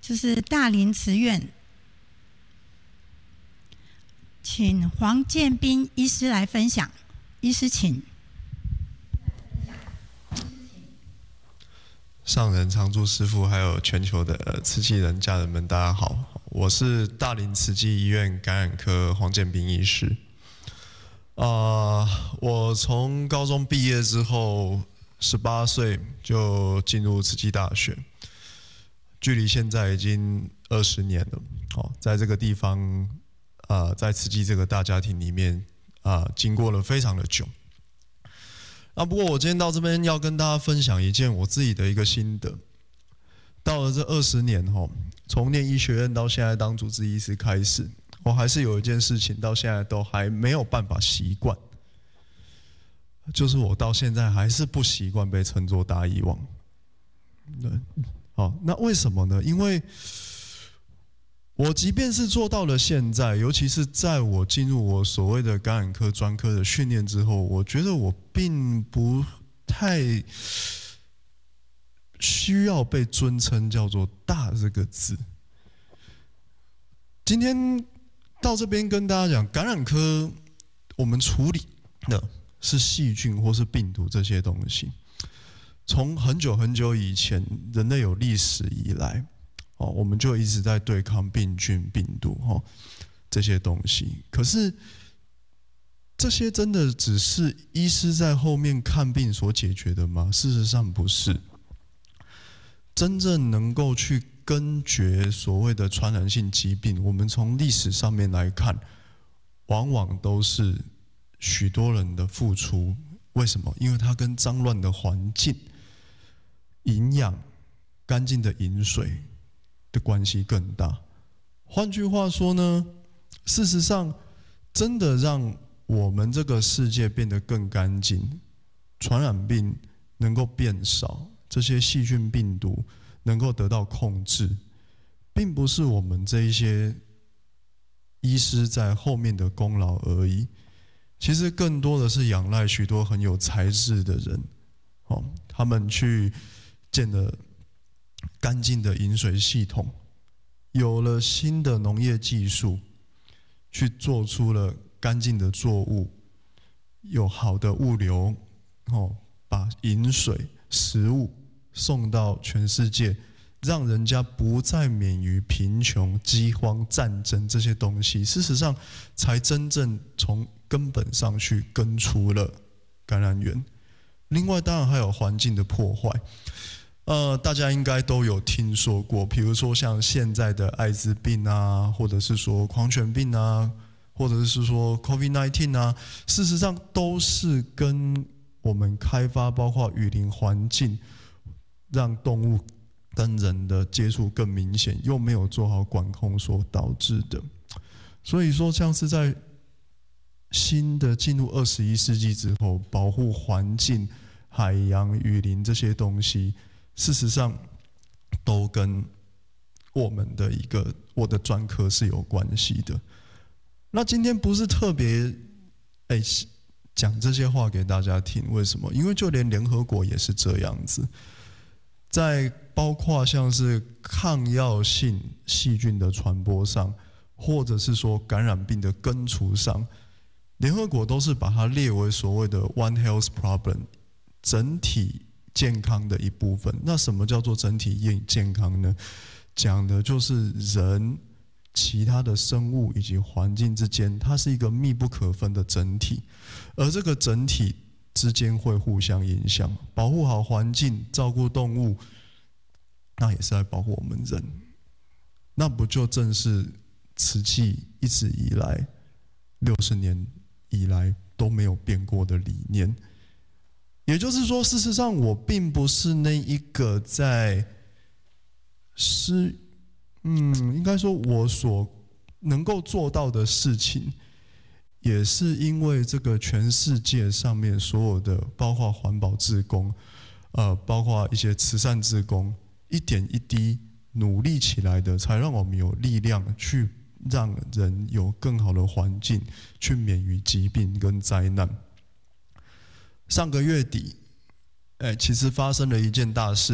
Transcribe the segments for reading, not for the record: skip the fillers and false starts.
就是大林慈院，请黄建斌医师来分享。医师请。 上人、常住师父，还有全球的慈济人家人们，大家好，我是大林慈济医院感染科黄建斌医师。我从高中毕业之后，18岁就进入慈济大学，距离现在已经20年了。在这个地方，在慈济这个大家庭里面，经过了非常的久。不过我今天到这边要跟大家分享一件我自己的一个心得。到了这20年从念医学院到现在当主治医师开始，我还是有一件事情到现在都还没有办法习惯，就是我到现在还是不习惯被称作大医王。对，那为什么呢？因为我即便是做到了现在，尤其是在我进入我所谓的感染科专科的训练之后，我觉得我并不太需要被尊称叫做大这个字。今天到这边跟大家讲，感染科我们处理的是细菌或是病毒这些东西。从很久很久以前，人类有历史以来，我们就一直在对抗病菌、病毒这些东西。可是这些真的只是医师在后面看病所解决的吗？事实上不是。真正能够去根绝所谓的传染性疾病，我们从历史上面来看，往往都是许多人的付出。为什么？因为它跟脏乱的环境、营养、干净的饮水的关系更大。换句话说呢，事实上真的让我们这个世界变得更干净，传染病能够变少，这些细菌病毒能够得到控制，并不是我们这一些医师在后面的功劳而已。其实更多的是仰赖许多很有才智的人，他们去建了干净的饮水系统，有了新的农业技术，去做出了干净的作物，有好的物流，把饮水、食物送到全世界，让人家不再免于贫穷、饥荒、战争这些东西。事实上，才真正从根本上去根除了感染源。另外，当然还有环境的破坏。大家应该都有听说过，比如说像现在的艾滋病啊，或者是说狂犬病啊，或者是说 COVID-19 啊，事实上都是跟我们开发包括雨林环境，让动物跟人的接触更明显，又没有做好管控所导致的。所以说，像是在新的进入21世纪之后，保护环境、海洋、雨林这些东西，事实上都跟我的专科是有关系的。那今天不是特别讲这些话给大家听，为什么？因为就连联合国也是这样子，在包括像是抗药性细菌的传播上，或者是说感染病的根除上，联合国都是把它列为所谓的 One Health Problem， 整体健康的一部分。那什么叫做整体健康呢？讲的就是人、其他的生物以及环境之间，它是一个密不可分的整体，而这个整体之间会互相影响。保护好环境，照顾动物，那也是在保护我们人。那不就正是慈济一直以来60年以来都没有变过的理念？也就是说，事实上我并不是那一个应该说我所能够做到的事情，也是因为这个全世界上面所有的，包括环保志工，包括一些慈善志工，一点一滴努力起来的，才让我们有力量去让人有更好的环境，去免于疾病跟灾难。上个月底，其实发生了一件大事，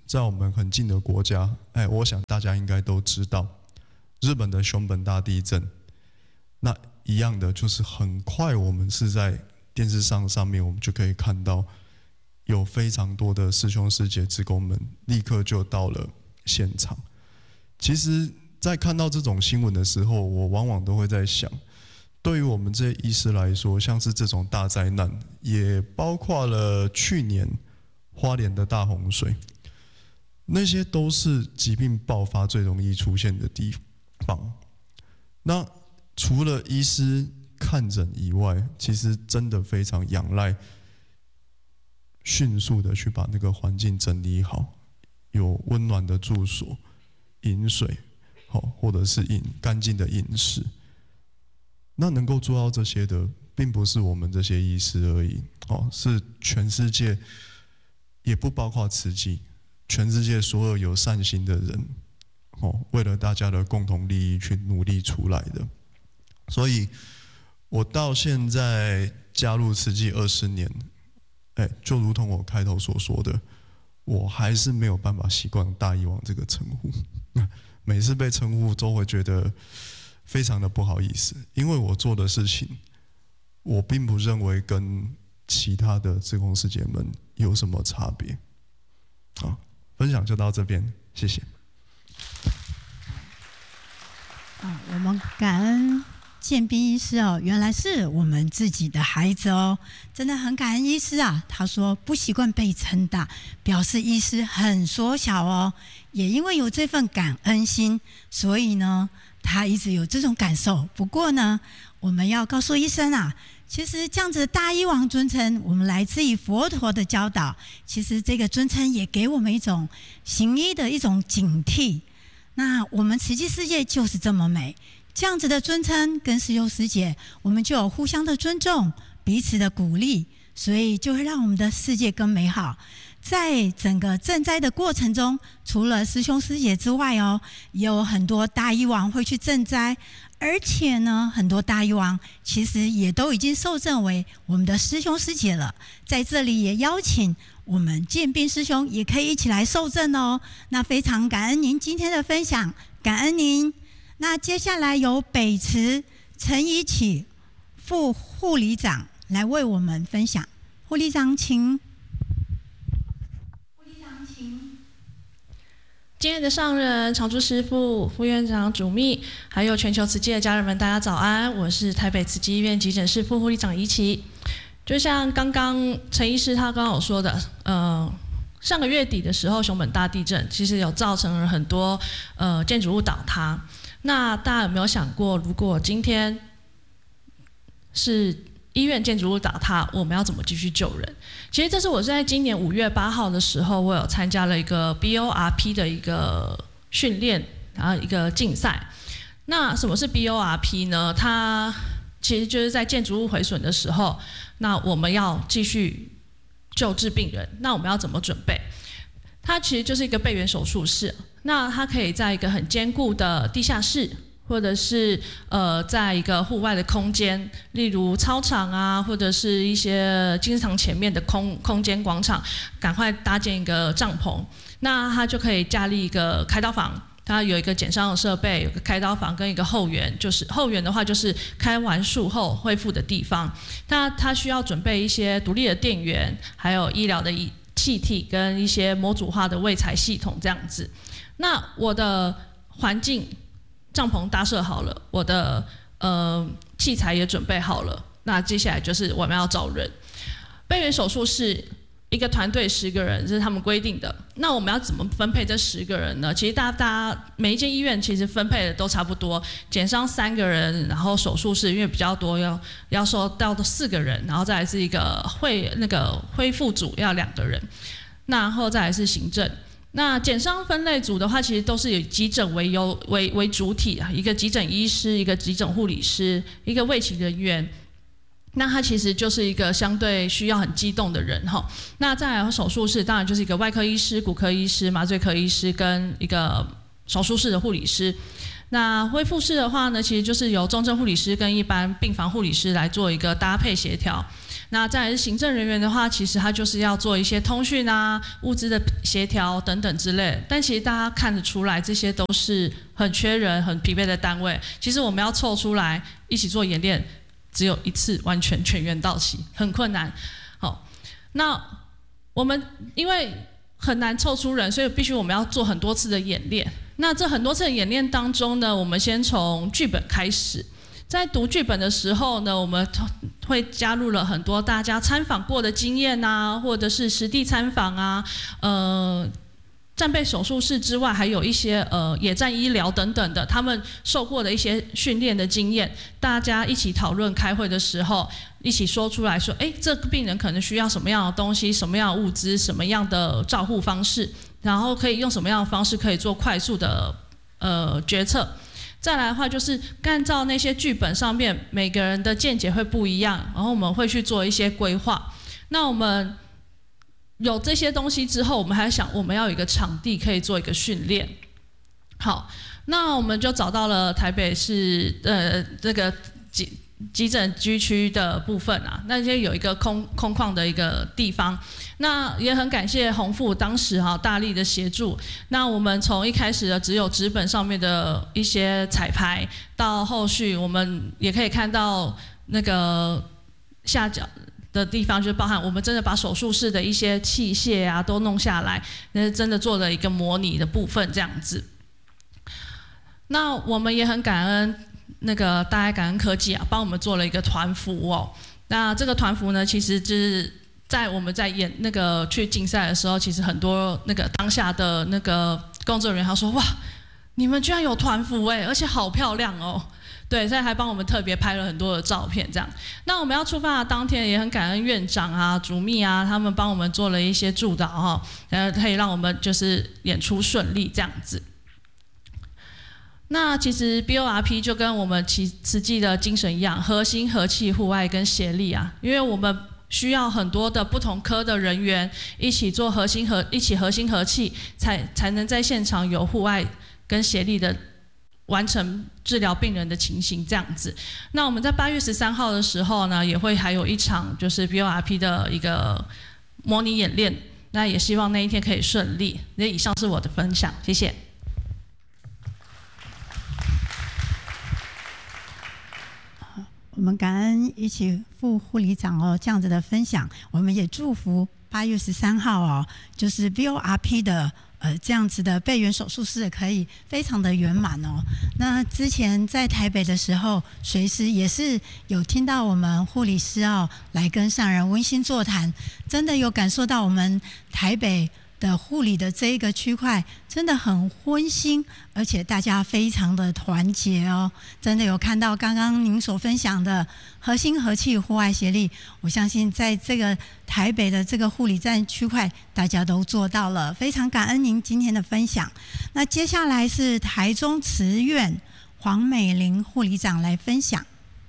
在我们很近的国家，我想大家应该都知道，日本的熊本大地震，那一样的就是很快我们是在电视上面我们就可以看到，有非常多的师兄师姐志工们立刻就到了现场。其实在看到这种新闻的时候，我往往都会在想，对于我们这些医师来说，像是这种大灾难，也包括了去年花莲的大洪水，那些都是疾病爆发最容易出现的地方。那除了医师看诊以外，其实真的非常仰赖迅速的去把那个环境整理好，有温暖的住所、饮水，或者是干净的饮食。那能够做到这些的，并不是我们这些医师而已，是全世界，也不包括慈济，全世界所有有善心的人，为了大家的共同利益去努力出来的。所以我到现在加入慈济20年，就如同我开头所说的，我还是没有办法习惯大医王这个称呼。每次被称呼都会觉得非常的不好意思，因为我做的事情，我并不认为跟其他的志工师姐们有什么差别。好，分享就到这边，谢谢。 我们感恩建斌医师哦，原来是我们自己的孩子哦，真的很感恩医师啊。他说不习惯被称大，表示医师很缩小哦。也因为有这份感恩心，所以呢，他一直有这种感受。不过呢，我们要告诉医生啊，其实这样子的大医王尊称，我们来自于佛陀的教导。其实这个尊称也给我们一种行医的一种警惕。那我们慈济世界就是这么美，这样子的尊称跟师兄师姐，我们就有互相的尊重，彼此的鼓励，所以就会让我们的世界更美好。在整个赈灾的过程中，除了师兄师姐之外哦，也有很多大医王会去赈灾，而且呢，很多大医王其实也都已经受赠为我们的师兄师姐了。在这里也邀请我们建斌师兄也可以一起来受赠哦。那非常感恩您今天的分享，感恩您。那接下来由北慈陈怡启副护理长来为我们分享。护理长请。 今天的上人、常驻师父、副院长主秘，还有全球慈济的家人们，大家早安！我是台北慈济医院急诊室副护理长怡琪。就像刚刚陈医师他刚刚有说的，上个月底的时候，熊本大地震其实有造成了很多建筑物倒塌。那大家有没有想过，如果今天是医院建筑物倒塌，我们要怎么继续救人？其实这是我在今年5月8号的时候，我有参加了一个 BORP 的一个训练，然后一个竞赛。那什么是 BORP 呢？它其实就是在建筑物毁损的时候，那我们要继续救治病人，那我们要怎么准备？它其实就是一个备援手术室，那它可以在一个很坚固的地下室，或者是在一个户外的空间，例如操场啊，或者是一些金字塔前面的空间广场，赶快搭建一个帐篷，那它就可以架立一个开刀房。它有一个减伤的设备，有个开刀房跟一个后援，就是后援的话就是开完术后恢复的地方。那它需要准备一些独立的电源，还有医疗的气体跟一些模组化的卫材系统这样子。那我的环境帐篷搭设好了，我的器材也准备好了，那接下来就是我们要找人。备援手术室一个团队10个人，这是他们规定的。那我们要怎么分配这10个人呢？其实大家每一间医院其实分配的都差不多，减伤3个人，然后手术室因为比较多，要收到4个人，然后再来是一个恢复组要2个人，然后再来是行政。那减伤分类组的话，其实都是以急诊为主体啊，一个急诊医师，一个急诊护理师，一个卫勤人员。那他其实就是一个相对需要很机动的人哈。那再来手术室，当然就是一个外科医师、骨科医师、麻醉科医师跟一个手术室的护理师。那恢复室的话呢，其实就是由重症护理师跟一般病房护理师来做一个搭配协调。 那再来是行政人员的话，其实他就是要做一些通讯啊、物资的协调等等之类。但其实大家看得出来，这些都是很缺人、很疲惫的单位。其实我们要凑出来一起做演练，只有一次完全全员到齐，很困难。好，那我们因为很难凑出人，所以必须我们要做很多次的演练。那这很多次的演练当中呢，我们先从剧本开始。在读剧本的时候呢，我们会加入了很多大家参访过的经验啊，或者是实地参访啊，战备手术室之外，还有一些野战医疗等等的，他们受过的一些训练的经验，大家一起讨论开会的时候，一起说出来说，这个病人可能需要什么样的东西，什么样的物资，什么样的照护方式，然后可以用什么样的方式可以做快速的决策。再来的话，就是按照那些剧本上面每个人的见解会不一样，然后我们会去做一些规划。那我们有这些东西之后，我们还想我们要有一个场地可以做一个训练。好，那我们就找到了台北市这个急诊居区的部分啊，那些有一个空旷的一个地方。那也很感谢洪副当时大力的协助。那我们从一开始的只有纸本上面的一些彩排，到后续我们也可以看到那个下角的地方，就包含我们真的把手术室的一些器械啊都弄下来，那是真的做了一个模拟的部分这样子。那我们也很感恩那个大爱感恩科技啊，帮我们做了一个团服哦。那这个团服呢，其实就是在我们在演那个去竞赛的时候，其实很多那个当下的那个工作人员他说，哇，你们居然有团服而且好漂亮哦。对，所以还帮我们特别拍了很多的照片，这样。那我们要出发的当天，也很感恩院长啊、主秘啊，他们帮我们做了一些助导可以让我们就是演出顺利这样子。那其实 BORP 就跟我们慈济的精神一样，和心和气、互爱跟协力啊，因为我们需要很多的不同科的人员一起做一起和心和气，才能在现场有互爱跟协力的完成治疗病人的情形这样子。那我们在8月13号的时候呢，也会还有一场就是 BORP 的一个模拟演练，那也希望那一天可以顺利。那以上是我的分享，谢谢。 我们感恩一起副护理长这样子的分享，我们也祝福8月13号就是 BORP 的这样子的备援手术室可以非常的圆满哦。那之前在台北的时候，随时也是有听到我们护理师来跟上人温馨座谈，真的有感受到我们台北的护理的这一个区块真的很温馨，而且大家非常的团结哦。真的有看到刚刚您所分享的和心和气、互爱协力，我相信在这个台北的这个护理站区块，大家都做到了。非常感恩您今天的分享。那接下来是台中慈院黄美玲护理长来分享。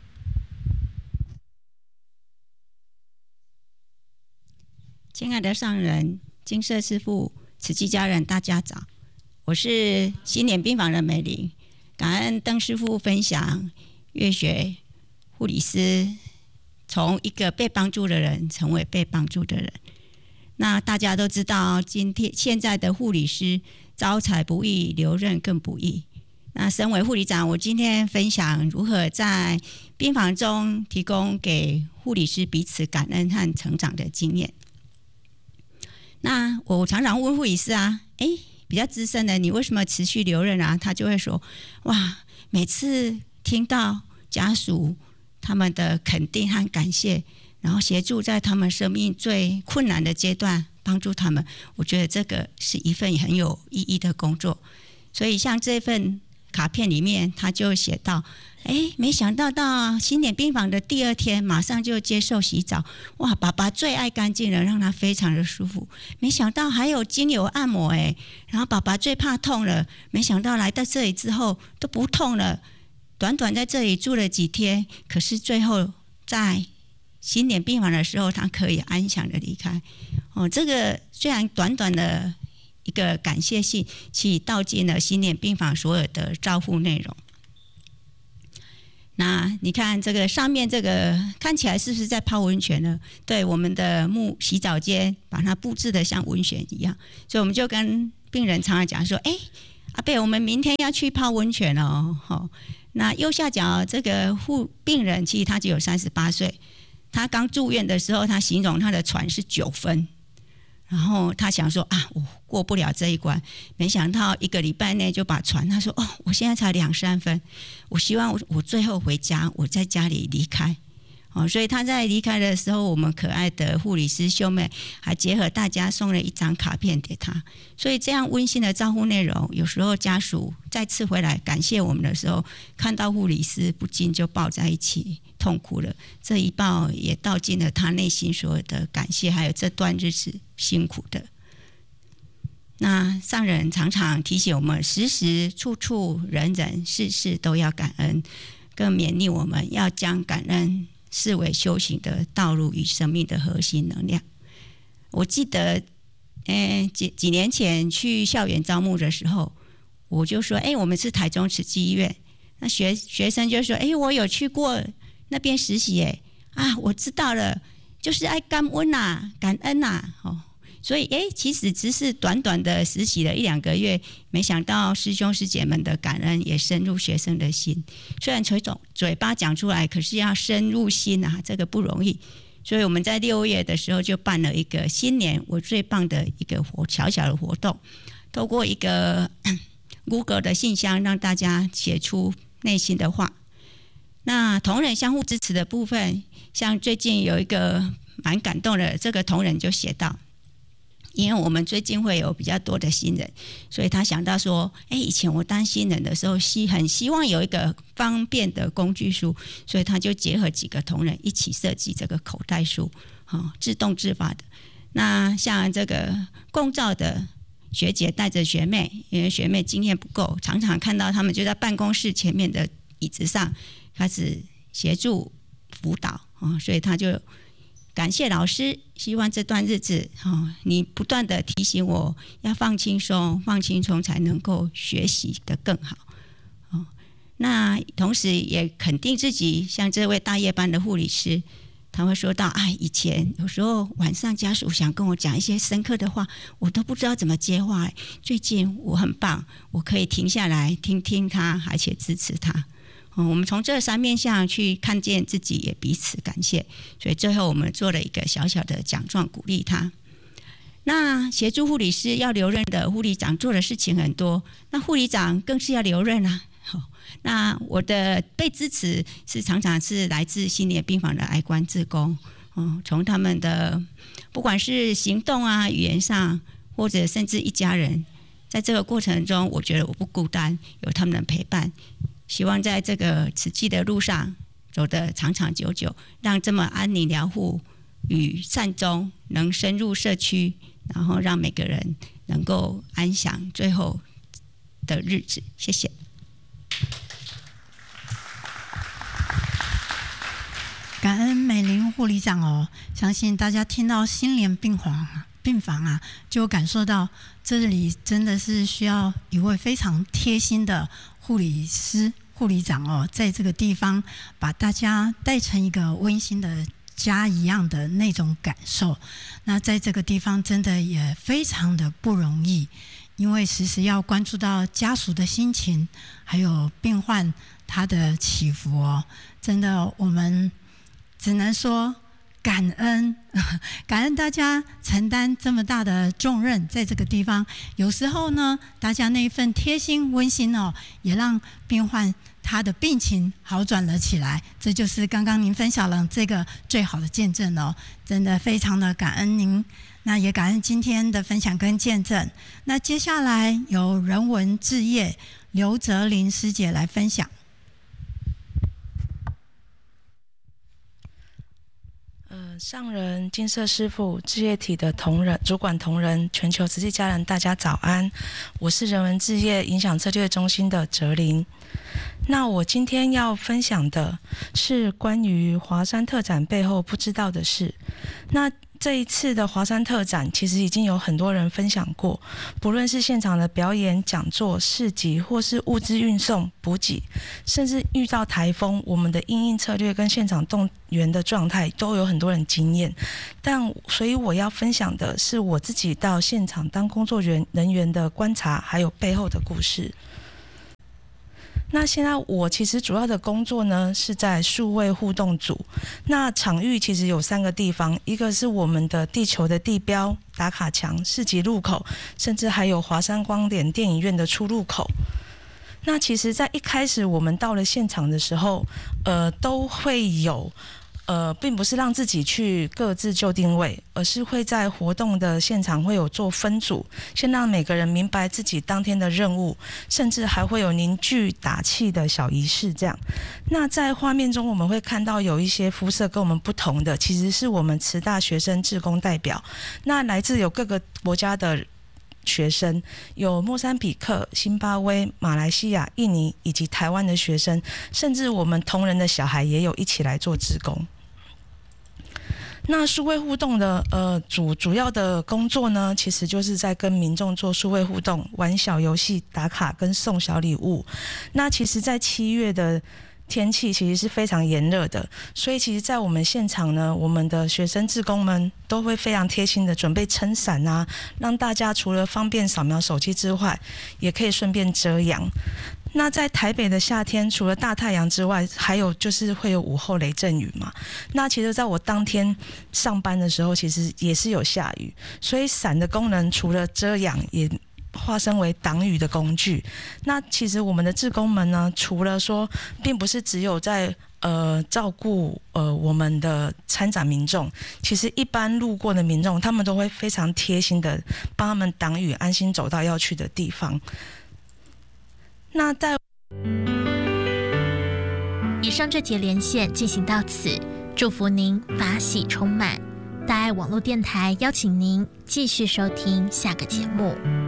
亲爱的上人、金舍师父、慈济家人，大家早！我是新年病房的美玲，感恩邓师父分享乐学护理师从一个被帮助的人成为被帮助的人。那大家都知道，现在的护理师招才不易，留任更不易。那身为护理长，我今天分享如何在病房中提供给护理师彼此感恩和成长的经验。那我常常问护理师比较资深的，你为什么持续留任啊？他就会说，哇，每次听到家属他们的肯定和感谢，然后协助在他们生命最困难的阶段帮助他们，我觉得这个是一份很有意义的工作。所以像这份卡片里面，他就写到，没想到新年病房的第2天马上就接受洗澡，哇，爸爸最爱干净了，让他非常的舒服。没想到还有精油按摩然后爸爸最怕痛了，没想到来到这里之后都不痛了。短短在这里住了几天，可是最后在新年病房的时候，他可以安详的离开。这个虽然短短的一个感谢信，其实道尽了新年病房所有的照护内容。 那你看这个上面这个看起来是不是在泡温泉呢？对，我们的洗澡间把它布置的像温泉一样，所以我们就跟病人常常讲说，阿伯，我们明天要去泡温泉哦。那右下角这个病人其实他只有38岁，他刚住院的时候，他形容他的喘是9分。然后他想说我过不了这一关，没想到1个礼拜内就把喘。他说我现在才2-3分，我希望我最后回家，我在家里离开。所以他在离开的时候，我们可爱的护理师秀妹还结合大家送了一张卡片给他。所以这样温馨的照护内容，有时候家属再次回来感谢我们的时候，看到护理师不禁就抱在一起痛哭了。这一抱也道尽了他内心所有的感谢，还有这段日子辛苦的。那上人常常提醒我们，时时处处人人事事都要感恩，更勉励我们要将感恩视为修行的道路与生命的核心能量。我记得几年前去校园招募的时候，我就说我们是台中慈济医院。那学生就说我有去过那边实习我知道了，就是爱感恩啊，感恩啊。所以其实只是短短的实习了1-2个月，没想到师兄师姐们的感恩也深入学生的心。虽然嘴巴讲出来，可是要深入心啊，这个不容易。所以我们在6月的时候就办了一个新年我最棒的一个小小的活动，透过一个Google 的信箱，让大家写出内心的话。那同仁相互支持的部分，像最近有一个蛮感动的，这个同仁就写到，因为我们最近会有比较多的新人，所以他想到说以前我当新人的时候很希望有一个方便的工具书，所以他就结合几个同仁一起设计这个口袋书，自动自发的。那像这个共照的学姐带着学妹，因为学妹经验不够，常常看到他们就在办公室前面的椅子上开始协助辅导，所以他就感谢老师，希望这段日子你不断的提醒我要放轻松，放轻松才能够学习得更好。那同时也肯定自己，像这位大夜班的护理师，他会说到以前有时候晚上家属想跟我讲一些深刻的话，我都不知道怎么接话。最近我很棒，我可以停下来听听他，而且支持他。我们从这3面向去看见自己，也彼此感谢。所以最后我们做了一个小小的奖状鼓励他。那协助护理师要留任的护理长做的事情很多，那护理长更是要留任啊。那我的被支持是常常是来自新年病房的癌关志工，从他们的不管是行动啊、语言上，或者甚至一家人，在这个过程中，我觉得我不孤单，有他们的陪伴。希望在这个慈济的路上走得长长久久，让这么安宁疗护与善终能深入社区，然后让每个人能够安享最后的日子。谢谢。 感恩美玲护理长相信大家听到新年病房啊，就感受到这里真的是需要一位非常贴心的护理师、护理长在这个地方把大家带成一个温馨的家一样的那种感受。那在这个地方真的也非常的不容易，因为时时要关注到家属的心情，还有病患他的起伏真的我们只能说感恩，感恩大家承担这么大的重任，在这个地方，有时候呢，大家那一份贴心温馨也让病患他的病情好转了起来。这就是刚刚您分享了这个最好的见证真的非常的感恩您。那也感恩今天的分享跟见证。那接下来由人文志业刘哲林师姐来分享。 上人、金色师父、志业体的同仁、主管同仁、全球慈济家人，大家早安！我是人文志业影响策略中心的哲林。那我今天要分享的是关于华山特展背后不知道的事。那这一次的华山特展，其实已经有很多人分享过，不论是现场的表演、讲座、市集，或是物资运送、补给，甚至遇到台风，我们的因应策略跟现场动员的状态，都有很多人经验。所以我要分享的是我自己到现场当工作人员的观察，还有背后的故事。那现在我其实主要的工作呢是在数位互动组。那场域其实有3个地方，一个是我们的地球的地标打卡墙、市集入口，甚至还有华山光点电影院的出入口。那其实在一开始我们到了现场的时候，都会有并不是让自己去各自就定位，而是会在活动的现场会有做分组，先让每个人明白自己当天的任务，甚至还会有凝聚打气的小仪式这样。那在画面中我们会看到有一些肤色跟我们不同的，其实是我们慈大学生志工代表，那来自有各个国家的学生，有莫桑比克、辛巴威、马来西亚、印尼以及台湾的学生，甚至我们同仁的小孩也有一起来做志工。那数位互动的主要的工作呢，其实就是在跟民众做数位互动，玩小游戏、打卡跟送小礼物。那其实在7月的天气其实是非常炎热的，所以其实在我们现场呢，我们的学生志工们都会非常贴心的准备撑伞啊，让大家除了方便扫描手机之外，也可以顺便遮阳。那在台北的夏天，除了大太阳之外，还有就是会有午后雷阵雨嘛。那其实在我当天上班的时候，其实也是有下雨，所以伞的功能除了遮阳，也化身为挡雨的工具。那其实我们的志工们呢，除了说并不是只有在照顾我们的参展民众，其实一般路过的民众，他们都会非常贴心的帮他们挡雨，安心走到要去的地方。那在以上这节连线进行到此，祝福您法喜充满。大爱网络电台邀请您继续收听下个节目。